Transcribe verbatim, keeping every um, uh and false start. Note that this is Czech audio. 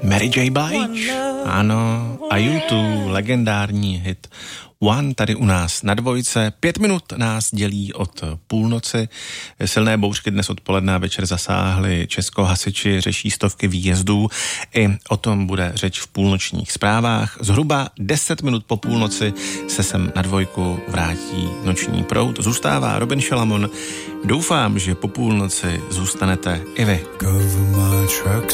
Mary J. Blige, ano, a U dva, legendární hit One tady u nás na dvojce. Pět minut nás dělí od půlnoci. Silné bouřky dnes odpoledne a večer zasáhly Česko, hasiči řeší stovky výjezdů. I o tom bude řeč v půlnočních zprávách. Zhruba deset minut po půlnoci se sem na dvojku vrátí noční proud. Zůstává Robin Šalamon. Doufám, že po půlnoci zůstanete i vy.